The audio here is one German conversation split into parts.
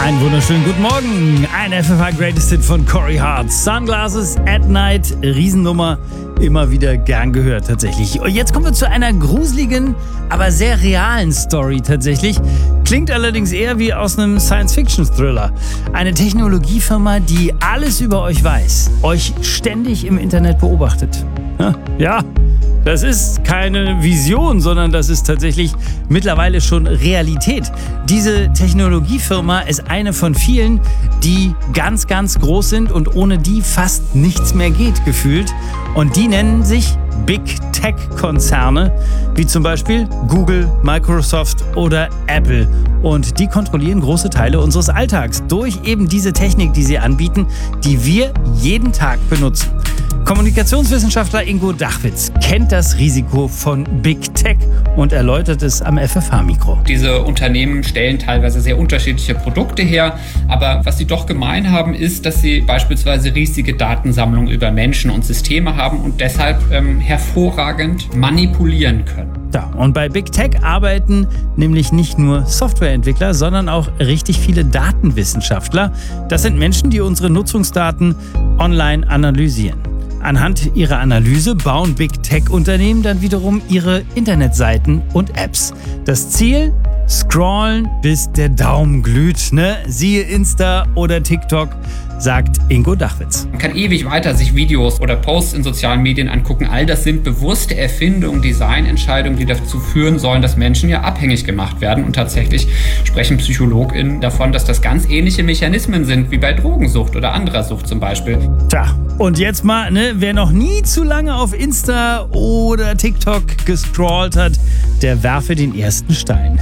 Einen wunderschönen guten Morgen. Ein FFH Greatest Hit von Corey Hart. Sunglasses at Night, Riesennummer, immer wieder gern gehört tatsächlich. Und jetzt kommen wir zu einer gruseligen, aber sehr realen Story tatsächlich. Klingt allerdings eher wie aus einem Science-Fiction-Thriller. Eine Technologiefirma, die alles über euch weiß, euch ständig im Internet beobachtet. Ja, das ist keine Vision, sondern das ist tatsächlich mittlerweile schon Realität. Diese Technologiefirma ist eine von vielen, die ganz, ganz groß sind und ohne die fast nichts mehr geht, gefühlt. Und die nennen sich Big Tech-Konzerne, wie zum Beispiel Google, Microsoft oder Apple. Und die kontrollieren große Teile unseres Alltags durch eben diese Technik, die sie anbieten, die wir jeden Tag benutzen. Kommunikationswissenschaftler Ingo Dachwitz kennt das Risiko von Big Tech und erläutert es am FFH-Mikro. Diese Unternehmen stellen teilweise sehr unterschiedliche Produkte her, aber was sie doch gemein haben, ist, dass sie beispielsweise riesige Datensammlungen über Menschen und Systeme haben und deshalb hervorragend manipulieren können. Ja, und bei Big Tech arbeiten nämlich nicht nur Softwareentwickler, sondern auch richtig viele Datenwissenschaftler. Das sind Menschen, die unsere Nutzungsdaten online analysieren. Anhand ihrer Analyse bauen Big Tech-Unternehmen dann wiederum ihre Internetseiten und Apps. Das Ziel? Scrollen, bis der Daumen glüht, ne? Siehe Insta oder TikTok, sagt Ingo Dachwitz. Man kann ewig weiter sich Videos oder Posts in sozialen Medien angucken. All das sind bewusste Erfindungen, Designentscheidungen, die dazu führen sollen, dass Menschen ja abhängig gemacht werden. Und tatsächlich sprechen PsychologInnen davon, dass das ganz ähnliche Mechanismen sind, wie bei Drogensucht oder anderer Sucht zum Beispiel. Tja, und jetzt mal, ne, wer noch nie zu lange auf Insta oder TikTok gescrollt hat, der werfe den ersten Stein.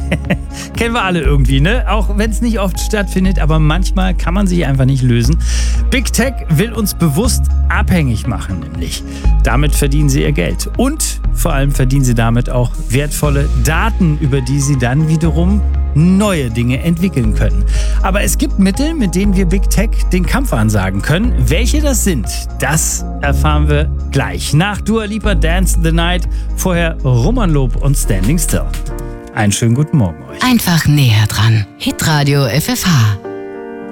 Kennen wir alle irgendwie, ne? Auch wenn es nicht oft stattfindet, aber manchmal kann man sich einfach nicht lösen. Big Tech will uns bewusst abhängig machen, nämlich. Damit verdienen sie ihr Geld. Und vor allem verdienen sie damit auch wertvolle Daten, über die sie dann wiederum neue Dinge entwickeln können. Aber es gibt Mittel, mit denen wir Big Tech den Kampf ansagen können. Welche das sind, das erfahren wir gleich. Nach Dua Lipa Dance the Night, vorher Roman Lob und Standing Still. Einen schönen guten Morgen euch. Einfach näher dran. Hitradio FFH.